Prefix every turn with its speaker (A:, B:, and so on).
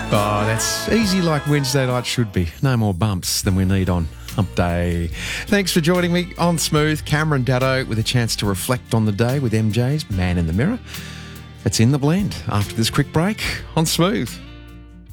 A: Oh, that's easy like Wednesday night should be. No more bumps than we need on Hump Day. Thanks for joining me on Smooth. Cameron Daddo with a chance to reflect on the day with MJ's Man in the Mirror. It's in the blend after this quick break on Smooth.